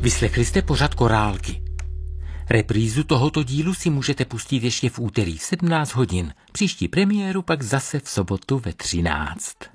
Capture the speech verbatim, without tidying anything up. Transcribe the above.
Vyslechli jste pořad Korálky. Reprízu tohoto dílu si můžete pustit ještě v úterý v sedmnáct hodin. Příští premiéru pak zase v sobotu ve třináct.